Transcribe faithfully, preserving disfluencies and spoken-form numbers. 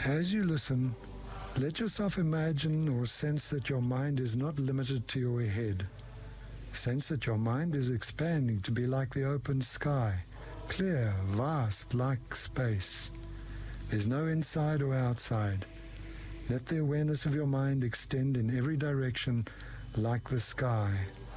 As you listen, let yourself imagine or sense that your mind is not limited to your head. Sense that your mind is expanding to be like the open sky, clear, vast, like space. There's no inside or outside. Let the awareness of your mind extend in every direction like the sky,